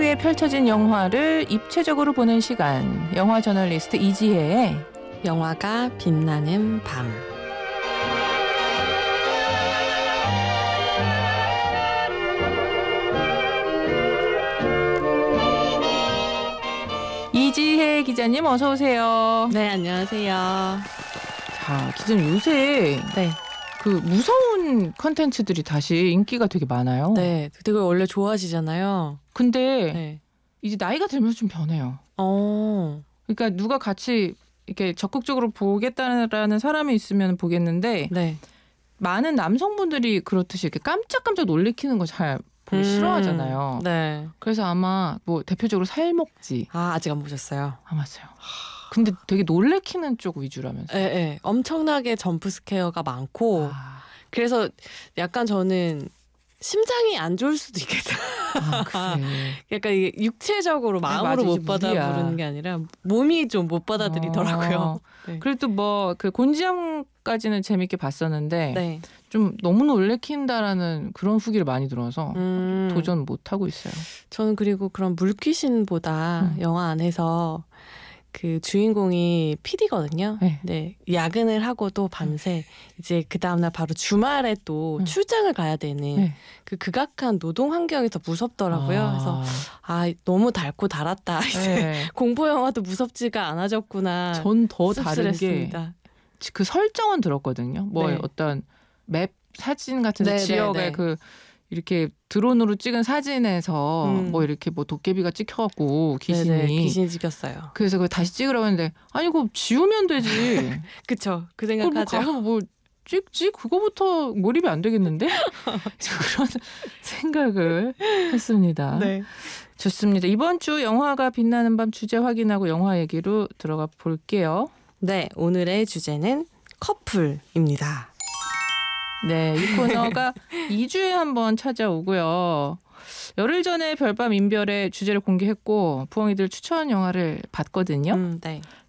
사이에 펼쳐진 영화를 입체적으로 보는 시간. 영화 저널리스트 이지혜의 영화가 빛나는 밤. 이지혜 기자님 어서 오세요. 네, 안녕하세요. 자, 기자님 요새 네. 그 무서운 컨텐츠들이 다시 인기가 되게 많아요. 네, 되게 원래 좋아하시잖아요. 근데 네. 이제 나이가 들면서 좀 변해요. 그러니까 누가 같이 이렇게 적극적으로 보겠다는 사람이 있으면 보겠는데 네. 많은 남성분들이 그렇듯이 이렇게 깜짝깜짝 놀래키는 거 잘 보기 싫어하잖아요. 네. 그래서 아마 뭐 대표적으로 살목지. 아직 안 보셨어요? 안 봤어요. 근데 되게 놀래키는 쪽 위주라면서요. 네, 네. 엄청나게 점프 스케어가 많고 그래서 약간 저는 심장이 안 좋을 수도 있겠다. 그래. 약간 이게 육체적으로 마음으로 못 받아부르는 게 아니라 몸이 좀 못 받아들이더라고요. 네. 그래도 뭐 그 곤지암까지는 재밌게 봤었는데 네. 좀 너무 놀래킨다라는 그런 후기를 많이 들어서 도전 못 하고 있어요. 저는 그리고 그런 물귀신보다 영화 안에서 그 주인공이 PD거든요. 네. 네, 야근을 하고 또 밤새 이제 그 다음날 바로 주말에 또 출장을 가야 되는 그 극악한 노동 환경에서 무섭더라고요. 그래서 너무 달고 달았다. 이제 공포 영화도 무섭지가 않아졌구나. 전 더 다른 게 씁쓸했습니다. 그 설정은 들었거든요. 뭐 어떤 맵 사진 같은 지역에 그 이렇게 드론으로 찍은 사진에서 뭐 이렇게 뭐 도깨비가 찍혀갖고 귀신이 찍혔어요. 그래서 그걸 다시 찍으라고 했는데 아니 그거 지우면 되지. 그쵸. 그 생각하죠. 가서 뭐 찍지? 그거부터 몰입이 안 되겠는데? 그런 생각을 했습니다. 네. 좋습니다. 이번 주 영화가 빛나는 밤 주제 확인하고 영화 얘기로 들어가 볼게요. 네, 오늘의 주제는 커플입니다. 네, 이 코너가 2주에 한 번 찾아오고요. 열흘 전에 별밤 인별의 주제를 공개했고 부엉이들 추천 영화를 봤거든요. 네.